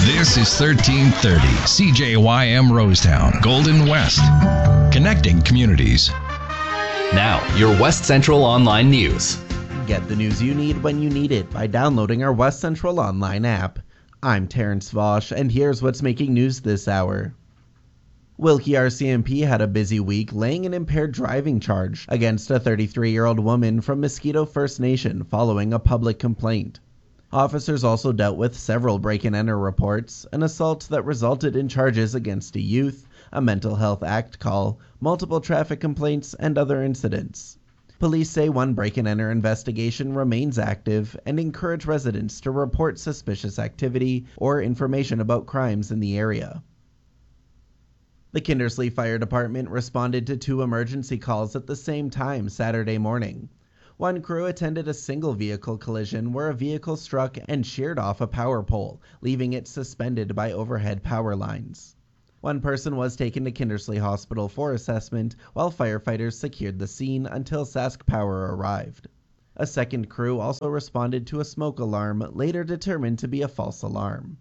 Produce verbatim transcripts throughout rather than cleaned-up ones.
This is thirteen thirty C J Y M Rosetown, Golden West, connecting communities. Now, your West Central Online News. Get the news you need when you need it by downloading our West Central Online app. I'm Terrence Vosch, and here's what's making news this hour. Wilkie R C M P had a busy week laying an impaired driving charge against a thirty-three-year-old woman from Mosquito First Nation following a public complaint. Officers also dealt with several break-and-enter reports, an assault that resulted in charges against a youth, a mental health act call, multiple traffic complaints, and other incidents. Police say one break-and-enter investigation remains active and encourage residents to report suspicious activity or information about crimes in the area. The Kindersley Fire Department responded to two emergency calls at the same time Saturday morning. One crew attended a single vehicle collision where a vehicle struck and sheared off a power pole, leaving it suspended by overhead power lines. One person was taken to Kindersley Hospital for assessment, while firefighters secured the scene until Sask Power arrived. A second crew also responded to a smoke alarm, later determined to be a false alarm.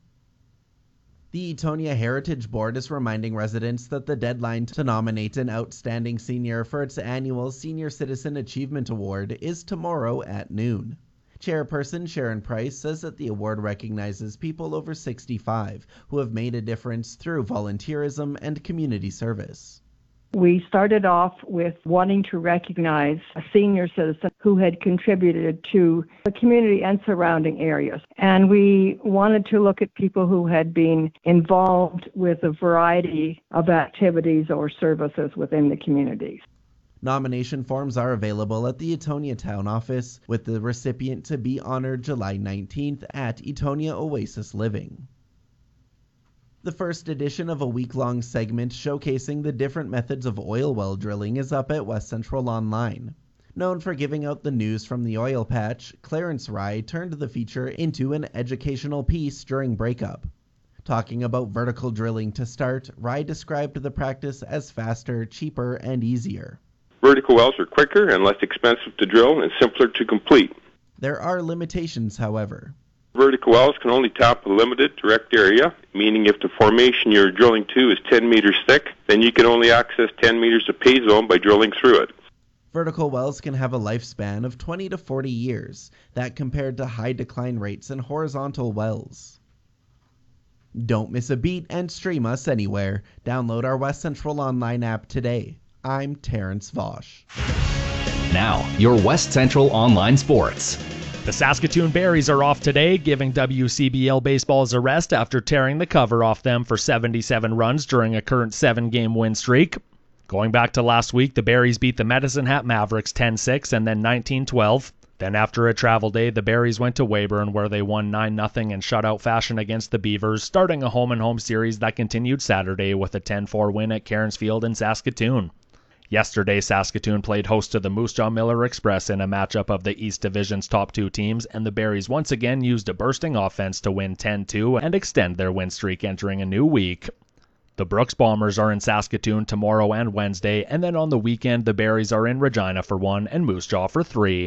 The Etonia Heritage Board is reminding residents that the deadline to nominate an outstanding senior for its annual Senior Citizen Achievement Award is tomorrow at noon. Chairperson Sharon Price says that the award recognizes people over sixty-five who have made a difference through volunteerism and community service. We started off with wanting to recognize a senior citizen who had contributed to the community and surrounding areas. And we wanted to look at people who had been involved with a variety of activities or services within the communities. Nomination forms are available at the Etonia Town Office, with the recipient to be honored July nineteenth at Etonia Oasis Living. The first edition of a week-long segment showcasing the different methods of oil well drilling is up at West Central Online. Known for giving out the news from the oil patch, Clarence Rye turned the feature into an educational piece during breakup. Talking about vertical drilling to start, Rye described the practice as faster, cheaper, and easier. Vertical wells are quicker and less expensive to drill and simpler to complete. There are limitations, however. Vertical wells can only tap a limited direct area, meaning if the formation you're drilling to is ten meters thick, then you can only access ten meters of pay zone by drilling through it. Vertical wells can have a lifespan of twenty to forty years, that compared to high decline rates in horizontal wells. Don't miss a beat and stream us anywhere. Download our West Central Online app today. I'm Terrence Vosch. Now, your West Central Online Sports. The Saskatoon Berries are off today, giving W C B L Baseballs a rest after tearing the cover off them for seventy-seven runs during a current seven-game win streak. Going back to last week, the Berries beat the Medicine Hat Mavericks ten six and then nineteen twelve. Then after a travel day, the Berries went to Weyburn where they won nine nothing in shutout fashion against the Beavers, starting a home-and-home series that continued Saturday with a ten four win at Cairns Field in Saskatoon. Yesterday, Saskatoon played host to the Moose Jaw Miller Express in a matchup of the East Division's top two teams, and the Berries once again used a bursting offense to win ten two and extend their win streak entering a new week. The Brooks Bombers are in Saskatoon tomorrow and Wednesday, and then on the weekend the Berries are in Regina for one and Moose Jaw for three.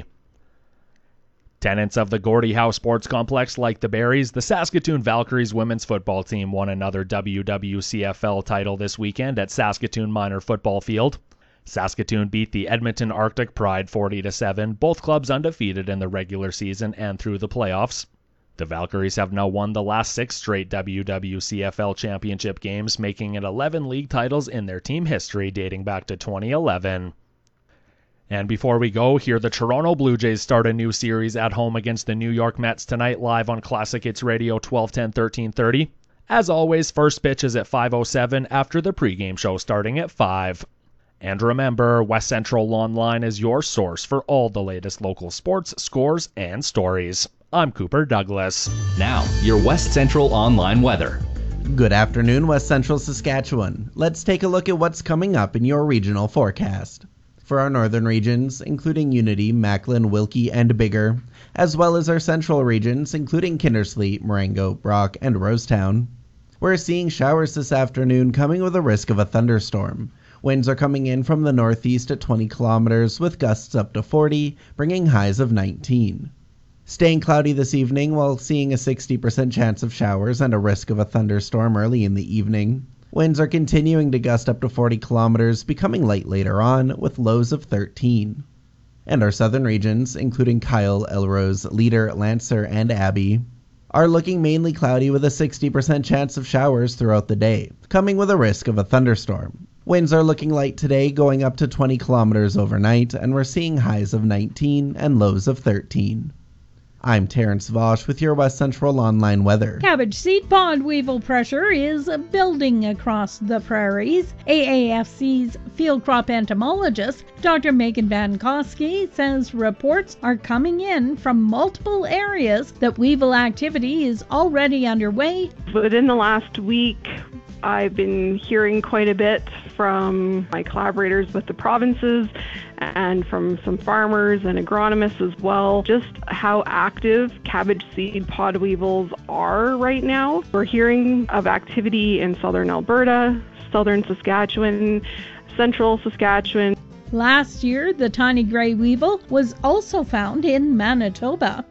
Tenants of the Gordie Howe Sports Complex like the Berries, the Saskatoon Valkyries women's football team won another W W C F L title this weekend at Saskatoon Minor Football Field. Saskatoon beat the Edmonton Arctic Pride forty to seven, both clubs undefeated in the regular season and through the playoffs. The Valkyries have now won the last six straight W W C F L championship games, making it eleven league titles in their team history dating back to twenty eleven. And before we go, hear the Toronto Blue Jays start a new series at home against the New York Mets tonight live on Classic Hits Radio twelve ten, thirteen thirty. As always, first pitch is at five oh seven after the pregame show starting at five. And remember, West Central Online is your source for all the latest local sports, scores, and stories. I'm Cooper Douglas. Now, your West Central Online weather. Good afternoon, West Central Saskatchewan. Let's take a look at what's coming up in your regional forecast. For our northern regions, including Unity, Macklin, Wilkie, and Biggar, as well as our central regions, including Kindersley, Marengo, Brock, and Rosetown, we're seeing showers this afternoon coming with a risk of a thunderstorm. Winds are coming in from the northeast at twenty kilometers with gusts up to forty, bringing highs of nineteen. Staying cloudy this evening while seeing a sixty percent chance of showers and a risk of a thunderstorm early in the evening. Winds are continuing to gust up to forty kilometers, becoming light later on, with lows of thirteen. And our southern regions, including Kyle, Elrose, Leader, Lancer, and Abbey, are looking mainly cloudy with a sixty percent chance of showers throughout the day, coming with a risk of a thunderstorm. Winds are looking light today, going up to twenty kilometers overnight, and we're seeing highs of nineteen and lows of thirteen. I'm Terrence Vosch with your West Central Online weather. Cabbage seed pod weevil pressure is building across the prairies. A A F C's field crop entomologist, Doctor Megan Van Koski, says reports are coming in from multiple areas that weevil activity is already underway. Within the last week, I've been hearing quite a bit from my collaborators with the provinces and from some farmers and agronomists as well, just how active cabbage seed pod weevils are right now. We're hearing of activity in southern Alberta, southern Saskatchewan, central Saskatchewan. Last year, the tiny gray weevil was also found in Manitoba.